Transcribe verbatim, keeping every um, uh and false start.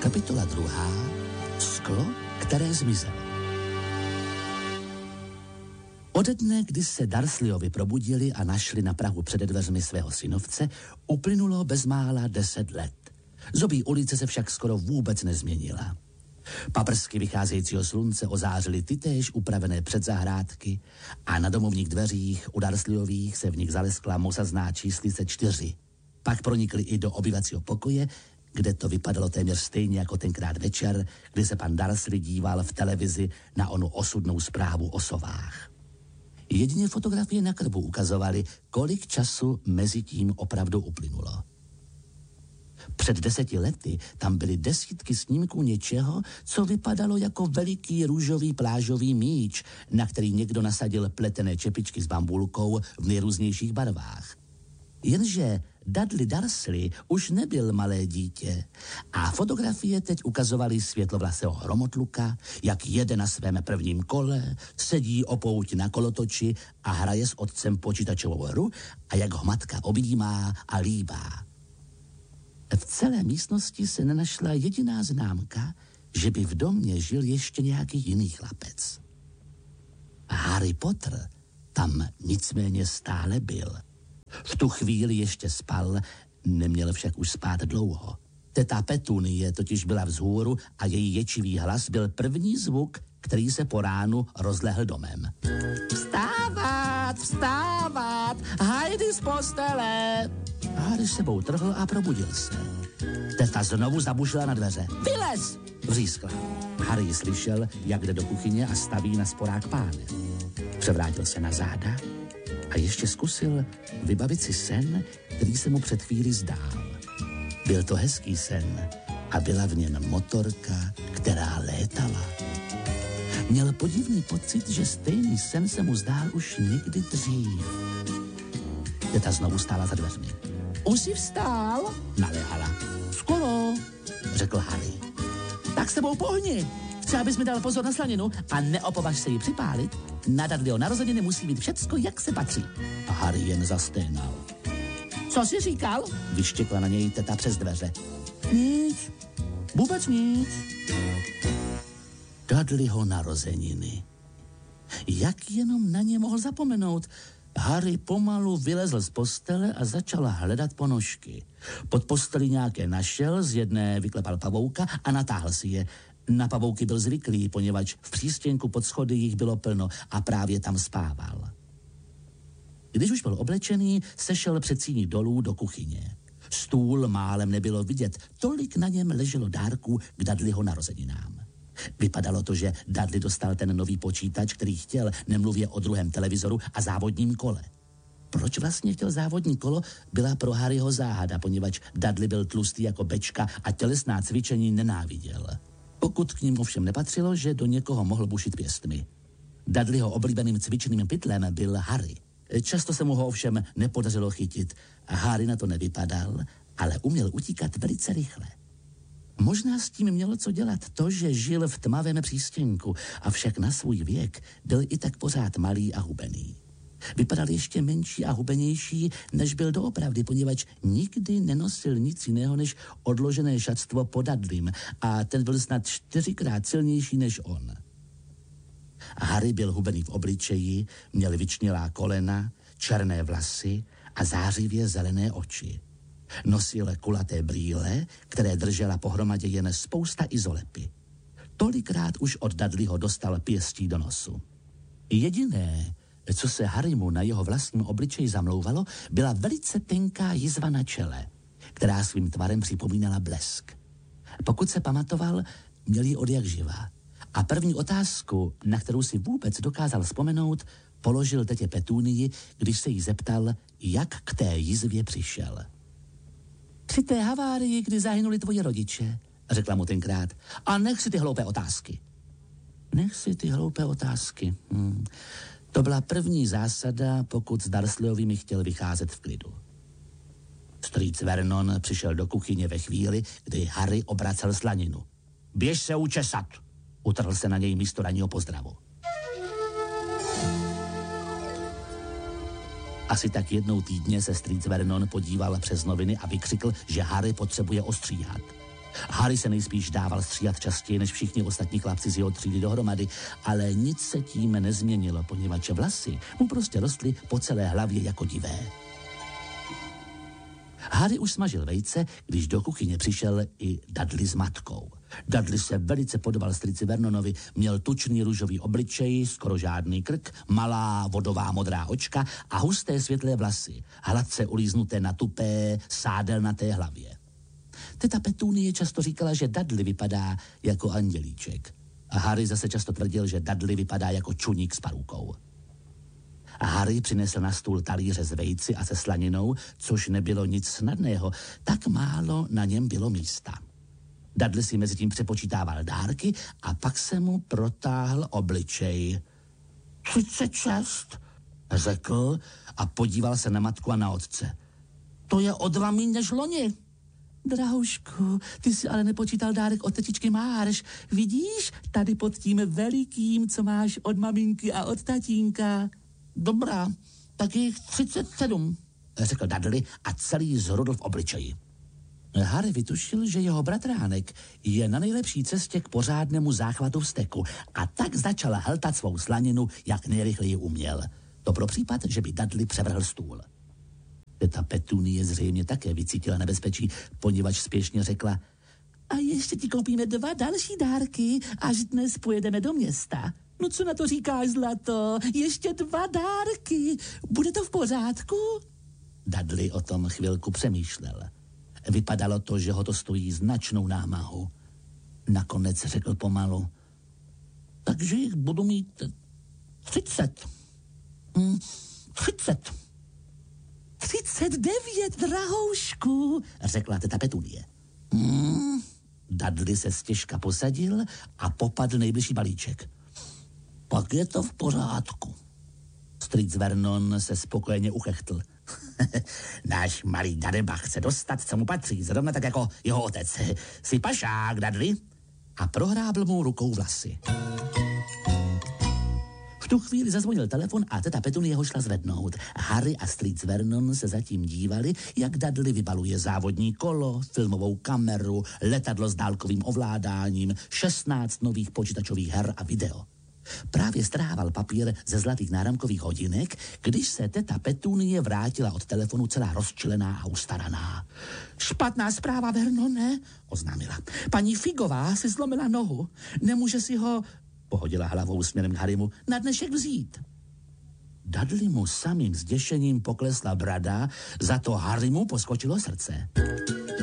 Kapitola druhá. Sklo, které zmizelo. Ode dne, kdy se Dursleyovi probudili a našli na prahu před dveřmi svého synovce, uplynulo bezmála deset let. Zobí ulice se však skoro vůbec nezměnila. Paprsky vycházejícího slunce ozářily tytéž upravené předzahrádky a na domovních dveřích u Dursleyových se v nich zaleskla mosazná číslice čtyři. Pak pronikli i do obyvacího pokoje, kde to vypadalo téměř stejně jako tenkrát večer, kdy se pan Dursley díval v televizi na onu osudnou zprávu o sovách. Jedině fotografie na krbu ukazovaly, kolik času mezi tím opravdu uplynulo. Před deseti lety tam byly desítky snímků něčeho, co vypadalo jako veliký růžový plážový míč, na který někdo nasadil pletené čepičky s bambulkou v nejrůznějších barvách. Jenže Dudley Dursley už nebyl malé dítě a fotografie teď ukazovaly světlovlasého hromotluka, jak jede na svém prvním kole, sedí o pouti na kolotoči a hraje s otcem počítačovou hru a jak ho matka objímá a líbá. V celé místnosti se nenašla jediná známka, že by v domě žil ještě nějaký jiný chlapec. Harry Potter tam nicméně stále byl. V tu chvíli ještě spal, neměl však už spát dlouho. Teta Petunie totiž byla vzhůru a její ječivý hlas byl první zvuk, který se po ránu rozlehl domem. Vstávat, vstávat, Heidi z postele! Harry sebou trhl a probudil se. Teta znovu zabušila na dveře. Vylez! Vřískla. Harry slyšel, jak jde do kuchyně a staví na sporák pánev. Převrátil se na záda a ještě zkusil vybavit si sen, který se mu před chvílí zdál. Byl to hezký sen a byla v něm motorka, která létala. Měl podivný pocit, že stejný sen se mu zdál už někdy dřív. Teta znovu stála za dveřmi. Už jsi vstál? Naléhala. Skoro, řekl Harry. Tak s tebou pohni. Chci, abys mi dal pozor na slaninu a neopovaž se ji připálit. Na Dudleyho narozeniny musí být všecko, jak se patří. A Harry jen zasténal. Co jsi říkal? Vyštěkla na něj teta přes dveře. Nic, vůbec nic. Dudleyho narozeniny. Jak jenom na ně mohl zapomenout? Harry pomalu vylezl z postele a začal hledat ponožky. Pod postelí nějaké našel, z jedné vyklepal pavouka a natáhl si je. Na pavouky byl zvyklý, poněvadž v přístěnku pod schody jich bylo plno a právě tam spával. Když už byl oblečený, sešel před síní dolů do kuchyně. Stůl málem nebylo vidět, tolik na něm leželo dárků k Dudleyho narozeninám. Vypadalo to, že Dudley dostal ten nový počítač, který chtěl, nemluvě o druhém televizoru a závodním kole. Proč vlastně chtěl závodní kolo, byla pro Harryho záhada, poněvadž Dudley byl tlustý jako bečka a tělesná cvičení nenáviděl. Pokud k ním ovšem nepatřilo, že do někoho mohl bušit pěstmi. Dudleyho oblíbeným cvičným pytlem byl Harry. Často se mu ho ovšem nepodařilo chytit a Harry na to nevypadal, ale uměl utíkat velice rychle. Možná s tím mělo co dělat to, že žil v tmavém přístěnku, avšak na svůj věk byl i tak pořád malý a hubený. Vypadal ještě menší a hubenější, než byl doopravdy, poněvadž nikdy nenosil nic jiného než odložené šatstvo pod Dudleym a ten byl snad čtyřikrát silnější než on. Harry byl hubený v obličeji, měl vyčnělá kolena, černé vlasy a zářivě zelené oči. Nosil kulaté brýle, které držela pohromadě jen spousta izolepy. Tolikrát už od Dudleyho dostal pěstí do nosu. Jediné, co se Harrymu na jeho vlastním obličeji zamlouvalo, byla velice tenká jizva na čele, která svým tvarem připomínala blesk. Pokud se pamatoval, měl ji odjakživa. A první otázku, na kterou si vůbec dokázal vzpomenout, položil tetě Petunii, když se jí zeptal, jak k té jizvě přišel. Při té havárii, kdy zahynuli tvoji rodiče, řekla mu tenkrát, a nech si ty hloupé otázky. Nech si ty hloupé otázky. Hmm. To byla první zásada, pokud s Dursleyovými chtěl vycházet v klidu. Strýc Vernon přišel do kuchyně ve chvíli, kdy Harry obracel slaninu. Běž se učesat, utrhl se na něj místo ranního pozdravu. Asi tak jednou týdně se strýc Vernon podíval přes noviny a vykřikl, že Harry potřebuje ostříhat. Harry se nejspíš dával stříhat častěji než všichni ostatní chlapci z jeho třídy dohromady, ale nic se tím nezměnilo, poněvadž vlasy mu prostě rostly po celé hlavě jako divé. Harry už smažil vejce, když do kuchyně přišel i Dudley s matkou. Dudley se velice podobal strýci Vernonovi, měl tučný růžový obličej, skoro žádný krk, malá vodová modrá očka a husté světlé vlasy, hladce ulíznuté na tupé, sádelnaté hlavě. Teta Petunie často říkala, že Dudley vypadá jako andělíček. A Harry zase často tvrdil, že Dudley vypadá jako čuník s parukou. A Harry přinesl na stůl talíře s vejci a se slaninou, což nebylo nic snadného, tak málo na něm bylo místa. Dudley si mezi tím přepočítával dárky a pak se mu protáhl obličej. třicet šest, řekl a podíval se na matku a na otce. To je o dva míň než loni. Drahoušku, ty si ale nepočítal dárek od tetičky Marš. Vidíš, tady pod tím velikým, co máš od maminky a od tatínka. Dobrá, tak jich třicet sedm, řekl Dudley a celý zhrudl v obličeji. Harry vytušil, že jeho bratránek je na nejlepší cestě k pořádnému záchvatu vzteku a tak začal hltat svou slaninu, jak nejrychleji uměl. To pro případ, že by Dudley převrhl stůl. Teta Petunie zřejmě také vycítila nebezpečí, poněvadž spěšně řekla: A ještě ti koupíme dva další dárky, až dnes pojedeme do města. No co na to říkáš, zlato? Ještě dva dárky. Bude to v pořádku? Dudley o tom chvilku přemýšlel. Vypadalo to, že ho to stojí značnou námahu. Nakonec řekl pomalu: Takže jich budu mít třicet. Hm, třicet. Třicet devět, drahoušku, řekla teta Petunie. Hmm. Dudley se stěžka posadil a popadl nejbližší balíček. Pak je to v pořádku. Strýc Vernon se spokojeně uchechtl. Náš malý darebach chce dostat, co mu patří, zrovna tak jako jeho otec. Jsi pašák, Dudley? A prohrábl mu rukou vlasy. V tu chvíli zazvonil telefon a teta Petunie ho šla zvednout. Harry a strýc Vernon se zatím dívali, jak Dudley vybaluje závodní kolo, filmovou kameru, letadlo s dálkovým ovládáním, šestnáct nových počítačových her a video. Právě strhával papír ze zlatých náramkových hodinek, když se teta Petunie vrátila od telefonu celá rozčilená a ustaraná. Špatná zpráva, Vernone, oznámila. Paní Figová si zlomila nohu. Nemůže si ho, pohodila hlavou směrem k Harrymu, na dnešek vzít. Dudley mu samým zděšením poklesla brada, za to Harrymu poskočilo srdce.